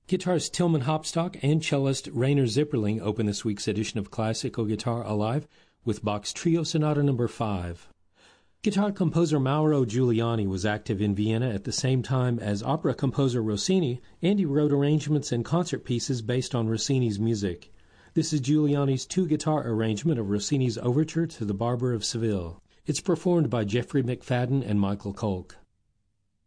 Guitarist Tillman Hopstock and cellist Rainer Zipperling open this week's edition of Classical Guitar Alive with Bach's Trio Sonata No. 5. Guitar composer Mauro Giuliani was active in Vienna at the same time as opera composer Rossini, and he wrote arrangements and concert pieces based on Rossini's music. This is Giuliani's two-guitar arrangement of Rossini's Overture to the Barber of Seville. It's performed by Jeffrey McFadden and Michael Kolk.